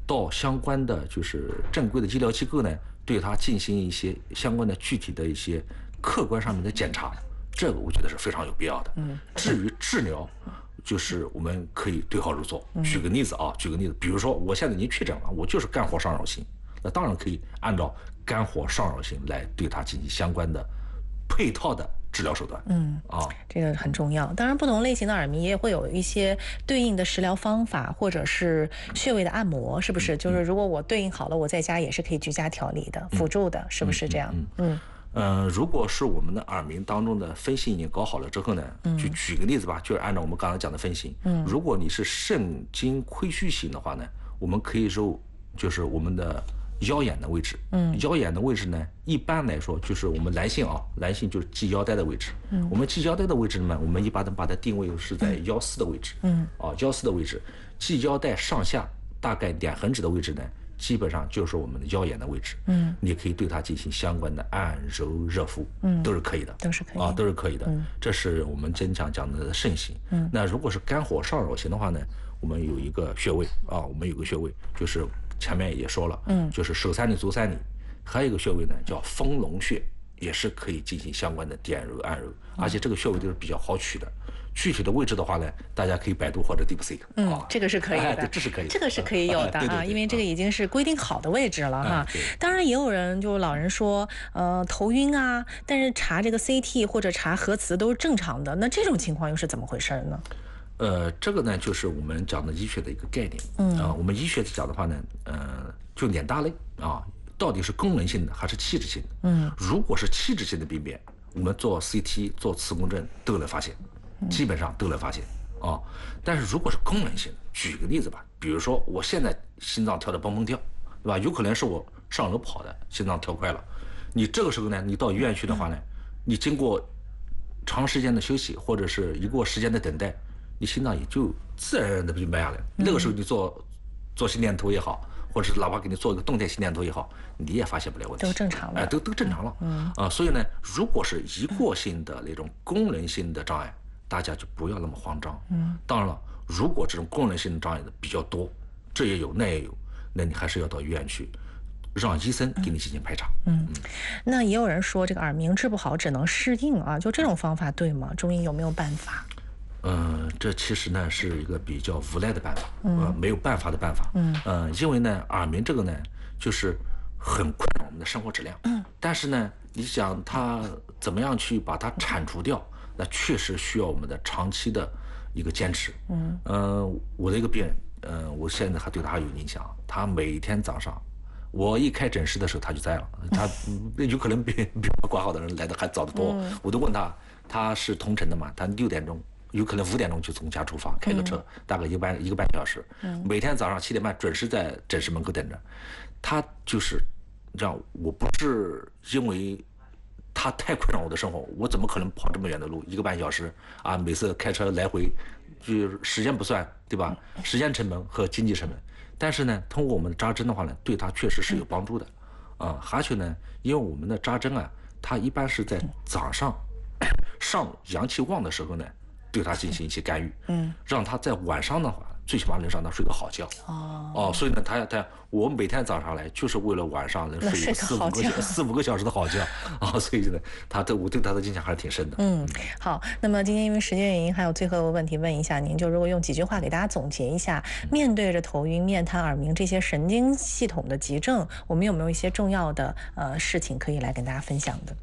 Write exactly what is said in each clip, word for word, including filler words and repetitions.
到相关的就是正规的医疗机构呢，对它进行一些相关的具体的一些客观上面的检查，这个我觉得是非常有必要的。嗯，至于治疗，就是我们可以对号入座。举个例子啊，举个例子，比如说我现在已经确诊了，我就是肝火上扰型，那当然可以按照肝火上扰型来对它进行相关的配套的治疗手段。嗯啊， 这个很重要。当然，不同类型的耳鸣也会有一些对应的食疗方法，或者是穴位的按摩，是不是？嗯、就是如果我对应好了，我在家也是可以居家调理的，嗯、辅助的，是不是这样？ 嗯嗯。嗯呃，如果是我们的耳鸣当中的分型已经搞好了之后呢，嗯、就举个例子吧，就是按照我们刚才讲的分型。嗯，如果你是肾经亏虚型的话呢，我们可以揉就是我们的腰眼的位置。嗯，腰眼的位置呢，一般来说就是我们男性啊，男性就是系腰带的位置。嗯，我们系腰带的位置呢，我们一般的把它定位是在腰四的位置。嗯，啊，腰四的位置，系腰带上下大概两横指的位置呢，基本上就是我们的腰眼的位置。嗯，你可以对它进行相关的按揉热敷。嗯，都是可以的， 都是可以啊，都是可以的。嗯，这是我们经常讲的肾型。嗯，那如果是肝火上扰型的话呢，我们有一个穴位啊，我们有个穴位就是前面也说了，嗯，就是手三里足三里，还有一个穴位呢叫丰隆穴，也是可以进行相关的点揉按揉，而且这个穴位都是比较好取的。具体的位置的话呢，大家可以百度或者 DeepSeek。 嗯、啊，这个是可以的， 哎、这是可以的， 这个是可以有的、啊、 对对对， 因为这个已经是规定好的位置了哈。当然也有人就老人说，呃，头晕啊，但是查这个 C T 或者查核磁都是正常的，那这种情况又是怎么回事呢？ 呃，这个呢，就是我们讲的医学的一个概念。嗯啊、呃，我们医学讲的话呢，呃，就两大类啊，到底是功能性的还是器质性的？嗯，如果是器质性的病变，我们做 C T 做磁共振都能发现。基本上都能发现啊，但是如果是功能性的，举个例子吧，比如说我现在心脏跳得蹦蹦跳，对吧？有可能是我上楼跑的，心脏跳快了。你这个时候呢，你到医院去的话呢，你经过长时间的休息或者是一过时间的等待，你心脏也就自然而然的就慢下来。那个时候你做做心电图也好，或者是哪怕给你做一个动态心电图也好，你也发现不了问题， 都正常了， 哎，都都正常了。嗯啊，所以呢，如果是一过性的那种功能性的障碍，大家就不要那么慌张。嗯，当然了，如果这种功能性的障碍的比较多，这也有那也有，那你还是要到医院去，让医生给你进行排查。 嗯，嗯那也有人说这个耳鸣治不好只能适应啊，就这种方法对吗？中医有没有办法？ 嗯、呃，这其实呢是一个比较无奈的办法，嗯、呃，没有办法的办法。嗯，呃，因为呢，耳鸣这个呢，就是很困扰我们的生活质量。嗯，但是呢，你想它怎么样去把它铲除掉？那确实需要我们的长期的一个坚持。嗯，呃，我的一个病人，呃，我现在还对他有影响。他每天早上，我一开诊室的时候他就在了，他有可能比比我挂号的人来的还早得多。嗯、我都问他，他是同城的嘛？他六点钟，有可能五点钟就从家出发，开个车，嗯、大概一个半一个半小时。嗯，每天早上七点半准时在诊室门口等着。他就是这样，我不是因为他太困扰我的生活，我怎么可能跑这么远的路，一个半小时啊？每次开车来回，就是时间不算，对吧？时间成本和经济成本。但是呢，通过我们的扎针的话呢，对他确实是有帮助的。啊，而且呢，因为我们的扎针啊，它一般是在早上上阳气旺的时候呢，对他进行一些干预，嗯，让他在晚上的话，最起码能让他睡个好觉。哦，哦，所以呢，他他我每天早上来就是为了晚上能睡个四五个四五个小时的好觉啊，所以呢，他对我对他的影响还是挺深的。 嗯，好，那么今天因为时间原因，还有最后一个问题问一下您，就如果用几句话给大家总结一下，面对着头晕、面瘫、耳鸣这些神经系统的急症，我们有没有一些重要的呃事情可以来跟大家分享的？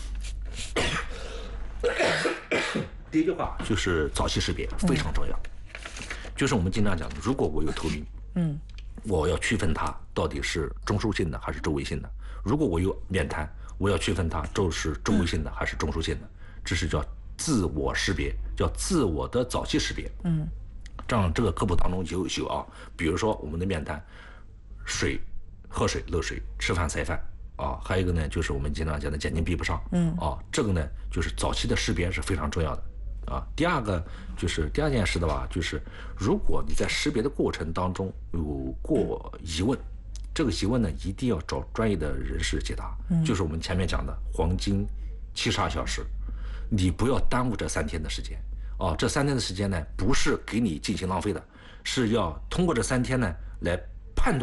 第一句话就是早期识别非常重要，嗯、就是我们经常讲的，如果我有头晕，嗯，我要区分它到底是中枢性的还是周围性的；如果我有面瘫，我要区分它周是周围性的还是中枢性的。这是叫自我识别，叫自我的早期识别。嗯，这样这个科普当中有有啊，比如说我们的面瘫，水喝水漏水，吃饭塞饭。啊，还有一个呢，就是我们经常讲的眼睛闭不上，嗯，啊，这个呢，就是早期的识别是非常重要的，啊。第二个就是第二件事的话，就是如果你在识别的过程当中有过疑问，这个疑问呢，一定要找专业的人士解答，嗯，就是我们前面讲的黄金七十二小时，你不要耽误这三天的时间，啊，这三天的时间呢，不是给你进行浪费的，是要通过这三天呢来